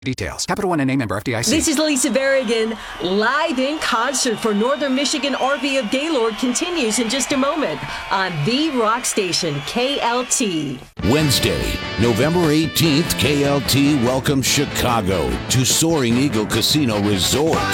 Details. Capital One and a member FDIC. This is Lisa Berrigan. Live in concert for Northern Michigan RV of Gaylord continues in just a moment on the rock station, KLT. Wednesday, November 18th, KLT welcomes Chicago to Soaring Eagle Casino Resort.